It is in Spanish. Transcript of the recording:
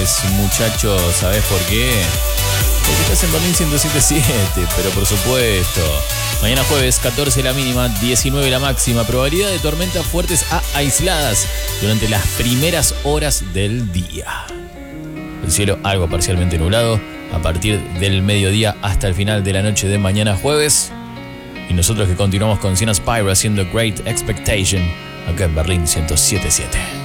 tardes, muchachos. ¿Sabés por qué? Porque estás en Berlín 107.7, pero por supuesto. Mañana jueves, 14 la mínima, 19 la máxima. Probabilidad de tormentas fuertes a aisladas durante las primeras horas del día. El cielo algo parcialmente nublado a partir del mediodía hasta el final de la noche de mañana jueves. Y nosotros que continuamos con Sienna Spyro haciendo Great Expectation acá en Berlín 107.7.